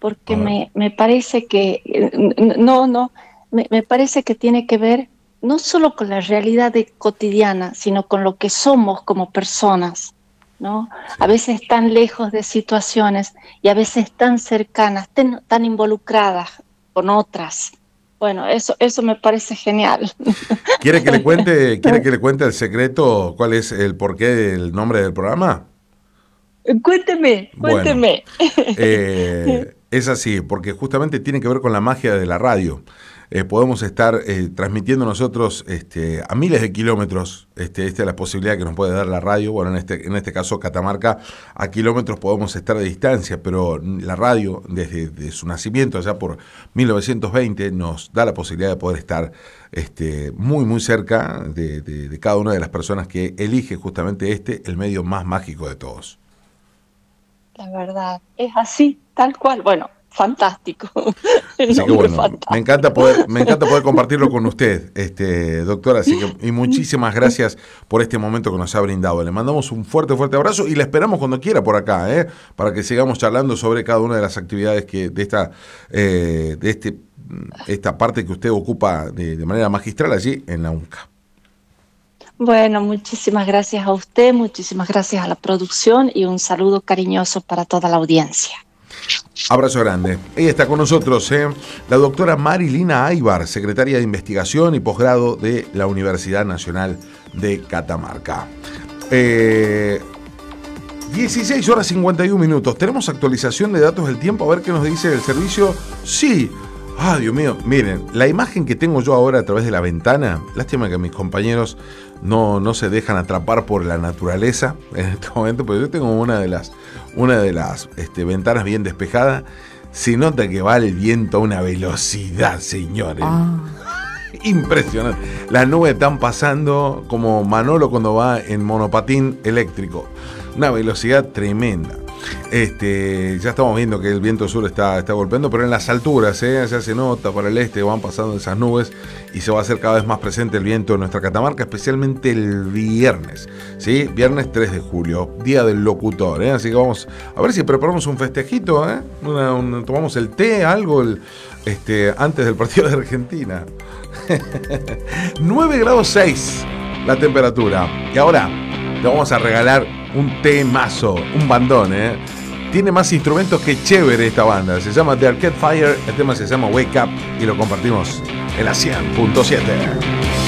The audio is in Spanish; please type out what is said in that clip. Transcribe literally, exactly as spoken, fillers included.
porque me, me parece que, no, no, me, me parece que tiene que ver no solo con la realidad de, cotidiana, sino con lo que somos como personas, ¿no? Sí. A veces tan lejos de situaciones y a veces tan cercanas, tan, tan involucradas con otras. Bueno, eso, eso me parece genial. ¿Quiere que le cuente, quiere que le cuente el secreto? ¿Cuál es el porqué del nombre del programa? Cuénteme, Bueno, cuénteme. eh, es así, porque justamente tiene que ver con la magia de la radio. Eh, podemos estar eh, transmitiendo nosotros este, a miles de kilómetros. Este, esta es la posibilidad que nos puede dar la radio. Bueno, en este, en este caso Catamarca, a kilómetros podemos estar de distancia, pero la radio, desde de su nacimiento, allá por mil novecientos veinte, nos da la posibilidad de poder estar este, muy, muy cerca de, de, de cada una de las personas que elige justamente este, el medio más mágico de todos. La verdad, es así, tal cual. Bueno, fantástico. El Así que nombre bueno, me fantástico. encanta poder, me encanta poder compartirlo con usted, este, doctora, así que y muchísimas gracias por este momento que nos ha brindado. Le mandamos un fuerte, fuerte abrazo y le esperamos cuando quiera por acá, ¿eh? Para que sigamos charlando sobre cada una de las actividades que de esta, eh, de este, esta parte que usted ocupa de, de manera magistral allí en la UNCA. Bueno, muchísimas gracias a usted, muchísimas gracias a la producción y un saludo cariñoso para toda la audiencia. Abrazo grande. Ella está con nosotros, ¿eh? La doctora Marilina Aybar, secretaria de Investigación y Posgrado de la Universidad Nacional de Catamarca. Eh, dieciséis horas cincuenta y un minutos. Tenemos actualización de datos del tiempo, a ver qué nos dice el servicio. Sí. Ah, Dios mío, miren, la imagen que tengo yo ahora a través de la ventana, lástima que mis compañeros no, no se dejan atrapar por la naturaleza en este momento, pero yo tengo una de las, una de las este, ventanas bien despejada. Se nota que va el viento a una velocidad, señores. Ah. Impresionante. Las nubes están pasando como Manolo cuando va en monopatín eléctrico. Una velocidad tremenda. Este, ya estamos viendo que el viento sur está, está golpeando, pero en las alturas, ¿eh? Ya se nota para el este, van pasando esas nubes y se va a hacer cada vez más presente el viento en nuestra Catamarca, especialmente el viernes, ¿sí? Viernes tres de julio, día del locutor, ¿eh? Así que vamos a ver si preparamos un festejito, ¿eh? Una, un, tomamos el té, algo, el, este, antes del partido de Argentina. nueve grados seis la temperatura. Y ahora te vamos a regalar un temazo, un bandón, ¿eh? Tiene más instrumentos que chévere esta banda. Se llama The Arcade Fire, el tema se llama Wake Up y lo compartimos en la cien punto siete.